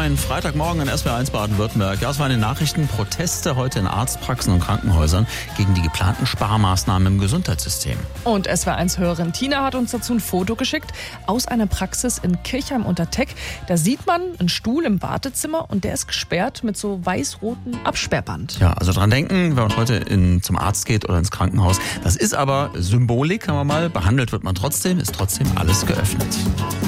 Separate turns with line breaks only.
Moin, Freitagmorgen in SWR1 Baden-Württemberg. Ja, es waren in den Nachrichten Proteste heute in Arztpraxen und Krankenhäusern gegen die geplanten Sparmaßnahmen im Gesundheitssystem.
Und SWR1-Hörerin Tina hat uns dazu ein Foto geschickt aus einer Praxis in Kirchheim unter Teck. Da sieht man einen Stuhl im Wartezimmer und der ist gesperrt mit so weiß-rotem Absperrband.
Ja, also dran denken, wenn man heute zum Arzt geht oder ins Krankenhaus. Das ist aber Symbolik, kann man mal. Behandelt wird man trotzdem, ist trotzdem alles geöffnet.